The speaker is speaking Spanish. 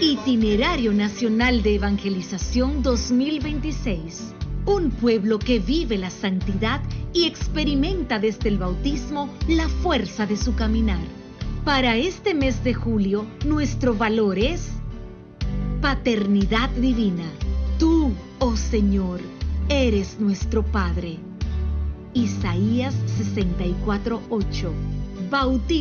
Itinerario Nacional de Evangelización 2026. Un pueblo que vive la santidad y experimenta desde el bautismo la fuerza de su caminar. Para este mes de julio, nuestro valor es paternidad divina. Tú, oh Señor, eres nuestro Padre. Isaías 64:8. Bautismo.